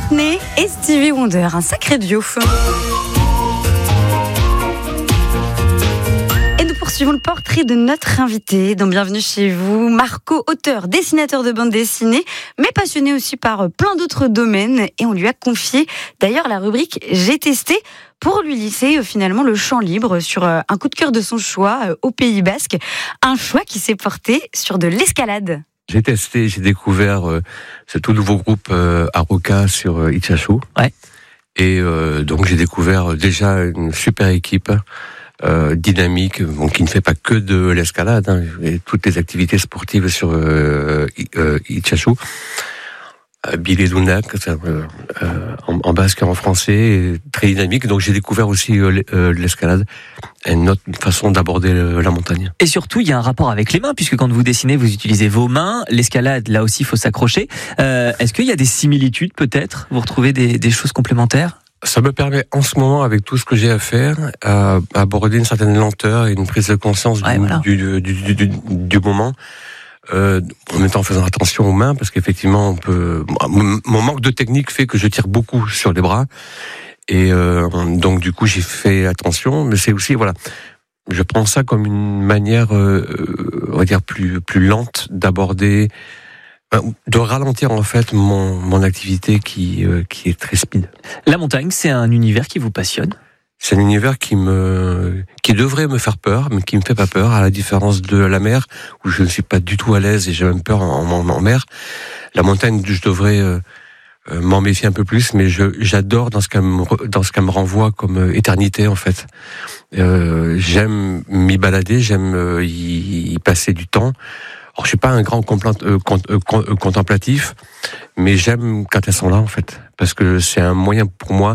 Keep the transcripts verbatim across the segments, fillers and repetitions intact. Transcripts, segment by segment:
McCartney et Stevie Wonder, un sacré duo. Et nous poursuivons le portrait de notre invité. Donc bienvenue chez vous, Marco, auteur, dessinateur de bande dessinée, mais passionné aussi par plein d'autres domaines. Et on lui a confié d'ailleurs la rubrique J'ai testé pour lui laisser finalement le champ libre sur un coup de cœur de son choix au Pays Basque. Un choix qui s'est porté sur de l'escalade. J'ai testé, j'ai découvert euh, ce tout nouveau groupe euh, Aroca sur euh, Itsashu. Ouais. Et euh, donc j'ai découvert déjà une super équipe euh, dynamique, bon, qui ne fait pas que de l'escalade, hein, et toutes les activités sportives sur euh, euh, Itsashu. Euh, Billy Dunac, euh, euh, en, en basque et en français, très dynamique. Donc j'ai découvert aussi euh, l'escalade, une autre façon d'aborder la montagne. Et surtout, il y a un rapport avec les mains, puisque quand vous dessinez, vous utilisez vos mains. L'escalade, là aussi, il faut s'accrocher. Euh, est-ce qu'il y a des similitudes, peut-être ? Vous retrouvez des, des choses complémentaires ? Ça me permet, en ce moment, avec tout ce que j'ai à faire, à aborder une certaine lenteur et une prise de conscience ouais, du, voilà. du, du, du, du, du moment. Euh, en même temps en faisant attention aux mains, parce qu'effectivement on peut. Mon manque de technique fait que je tire beaucoup sur les bras, et euh, donc du coup j'ai fait attention. Mais c'est aussi, voilà, je prends ça comme une manière, euh, on va dire plus plus lente d'aborder, de ralentir en fait mon mon activité qui euh, qui est très speed. La montagne, c'est un univers qui vous passionne ? C'est un univers qui me, qui devrait me faire peur, mais qui me fait pas peur, à la différence de la mer, où je ne suis pas du tout à l'aise et j'ai même peur en, en, en mer. La montagne, je devrais euh, m'en méfier un peu plus, mais je, j'adore dans ce qu'elle me, dans ce qu'elle me renvoie comme éternité, en fait. Euh, j'aime m'y balader, j'aime euh, y, y passer du temps. Alors, je suis pas un grand complant, euh, cont, euh, contemplatif, mais j'aime quand elles sont là, en fait, parce que c'est un moyen pour moi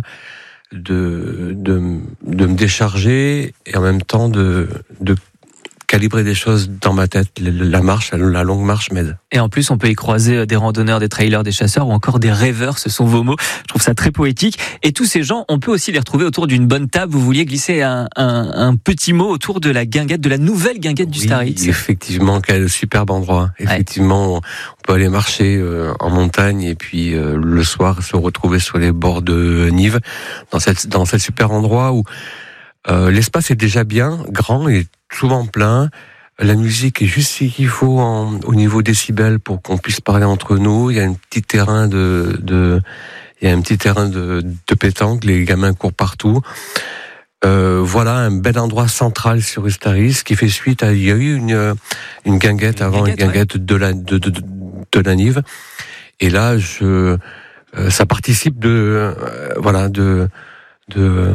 de, de, de me décharger et en même temps de, de calibrer des choses dans ma tête. La marche, la longue marche m'aide. Et en plus, on peut y croiser des randonneurs, des trailers, des chasseurs ou encore des rêveurs. Ce sont vos mots. Je trouve ça très poétique. Et tous ces gens, on peut aussi les retrouver autour d'une bonne table. Vous vouliez glisser un, un, un petit mot autour de la guinguette, de la nouvelle guinguette du oui, Staritz. Effectivement, quel superbe endroit. Effectivement, ouais. On peut aller marcher euh, en montagne et puis euh, le soir se retrouver sur les bords de Nive, dans cette dans cet super endroit où euh, l'espace est déjà bien grand et souvent plein. La musique est juste ce qu'il faut en, au niveau décibels pour qu'on puisse parler entre nous. Il y a un petit terrain de, de il y a un petit terrain de, de pétanque. Les gamins courent partout. Euh, voilà un bel endroit central sur Staritz qui fait suite à, il y a eu une, une guinguette une avant, guinguette, une guinguette ouais. de la, de, de, de, de la Nive. Et là, je, euh, ça participe de, euh, voilà, de, de, euh,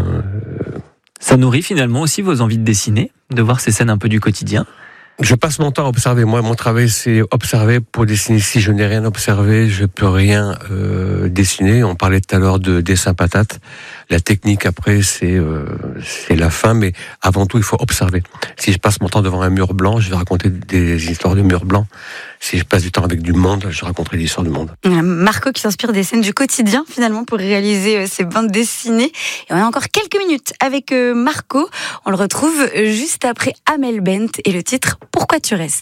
ça nourrit finalement aussi vos envies de dessiner, de voir ces scènes un peu du quotidien. Je passe mon temps à observer. Moi, mon travail, c'est observer pour dessiner. Si je n'ai rien observé, je peux rien euh, dessiner. On parlait tout à l'heure de dessin patate. La technique, après, c'est euh, c'est la fin, mais avant tout, il faut observer. Si je passe mon temps devant un mur blanc, je vais raconter des histoires de murs blancs. Si je passe du temps avec du monde, je raconterai des histoires du monde. Marco qui s'inspire des scènes du quotidien, finalement, pour réaliser ses bandes dessinées. Et on a encore quelques minutes avec Marco. On le retrouve juste après Amel Bent et le titre « Pourquoi tu restes ?»